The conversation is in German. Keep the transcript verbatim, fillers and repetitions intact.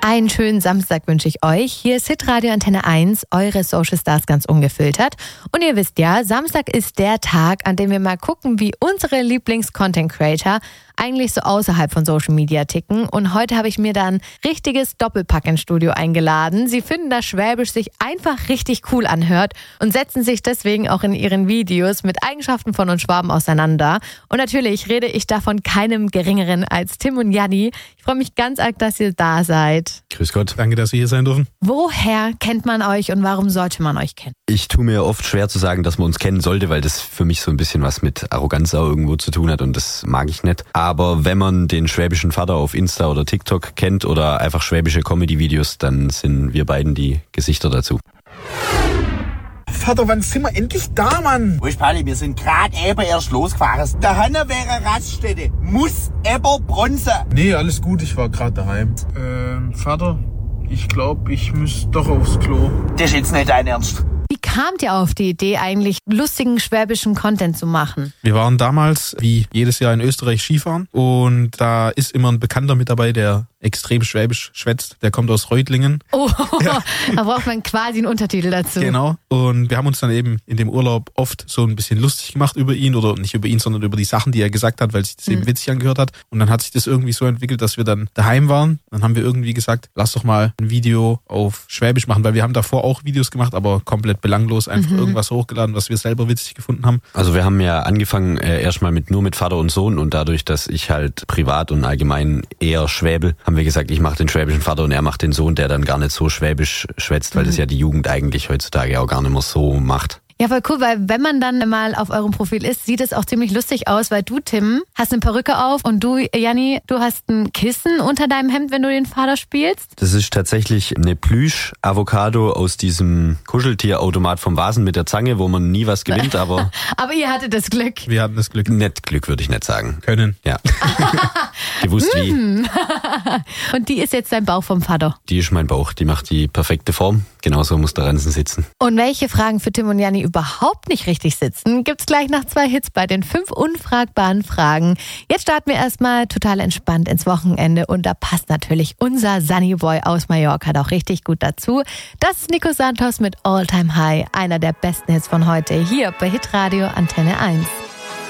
Einen schönen Samstag wünsche ich euch. Hier ist Hitradio Antenne eins, eure Social Stars ganz ungefiltert. Und ihr wisst ja, Samstag ist der Tag, an dem wir mal gucken, wie unsere Lieblings-Content-Creator eigentlich so außerhalb von Social Media ticken. Und heute habe ich mir dann richtiges Doppelpack ins Studio eingeladen. Sie finden, dass Schwäbisch sich einfach richtig cool anhört und setzen sich deswegen auch in ihren Videos mit Eigenschaften von uns Schwaben auseinander. Und natürlich rede ich da von keinem Geringeren als Tim und Janni. Ich freue mich ganz arg, dass ihr da seid. Grüß Gott. Danke, dass Sie hier sein dürfen. Woher kennt man euch und warum sollte man euch kennen? Ich tue mir oft schwer zu sagen, dass man uns kennen sollte, weil das für mich so ein bisschen was mit Arroganz auch irgendwo zu tun hat und das mag ich nicht. Aber wenn man den schwäbischen Vater auf Insta oder TikTok kennt oder einfach schwäbische Comedy-Videos, dann sind wir beiden die Gesichter dazu. Vater, wann sind wir endlich da, Mann? Weißt Pauli, wir sind gerade eben erst losgefahren. Der Hanne wäre Raststätte. Muss aber Bronze. Nee, alles gut, ich war gerade daheim. Ähm, Vater, ich glaube, ich muss doch aufs Klo. Das ist jetzt nicht dein Ernst. Wie kamt ihr auf die Idee, eigentlich lustigen schwäbischen Content zu machen? Wir waren damals, wie jedes Jahr in Österreich, Skifahren. Und da ist immer ein Bekannter mit dabei, der extrem schwäbisch schwätzt. Der kommt aus Reutlingen. Oh, ja. Da braucht man quasi einen Untertitel dazu. Genau. Und wir haben uns dann eben in dem Urlaub oft so ein bisschen lustig gemacht über ihn. Oder nicht über ihn, sondern über die Sachen, die er gesagt hat, weil sich das eben mhm. witzig angehört hat. Und dann hat sich das irgendwie so entwickelt, dass wir dann daheim waren. Dann haben wir irgendwie gesagt, lass doch mal ein Video auf Schwäbisch machen. Weil wir haben davor auch Videos gemacht, aber komplett belanglos. Einfach mhm. irgendwas hochgeladen, was wir selber witzig gefunden haben. Also wir haben ja angefangen äh, erstmal mit nur mit Vater und Sohn. Und dadurch, dass ich halt privat und allgemein eher schwäbel, haben wir gesagt, ich mache den schwäbischen Vater und er macht den Sohn, der dann gar nicht so schwäbisch schwätzt, weil mhm. das ja die Jugend eigentlich heutzutage auch gar nicht mehr so macht. Ja, voll cool, weil wenn man dann mal auf eurem Profil ist, sieht es auch ziemlich lustig aus, weil du, Tim, hast eine Perücke auf und du, Janni, du hast ein Kissen unter deinem Hemd, wenn du den Vater spielst. Das ist tatsächlich eine Plüsch-Avocado aus diesem Kuscheltierautomat vom Vasen mit der Zange, wo man nie was gewinnt, aber... aber ihr hattet das Glück. Wir hatten das Glück. Nicht Glück, würde ich nicht sagen. Können. Ja. Gewusst wie. Und die ist jetzt dein Bauch vom Vater. Die ist mein Bauch, die macht die perfekte Form. Genauso muss der Ransen sitzen. Und welche Fragen für Tim und Janni überhaupt nicht richtig sitzen, gibt's gleich nach zwei Hits bei den fünf unfragbaren Fragen. Jetzt starten wir erstmal total entspannt ins Wochenende und da passt natürlich unser Sunny Boy aus Mallorca doch richtig gut dazu. Das ist Nico Santos mit All Time High, einer der besten Hits von heute, hier bei Hitradio Antenne eins.